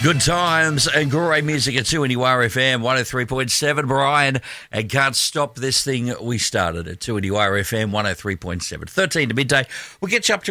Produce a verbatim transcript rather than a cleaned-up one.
Good times and great music at two N U R F M one oh three point seven. Brian, and can't stop this thing we started at two N U R F M one oh three point seven. thirteen to midday. We'll get you up to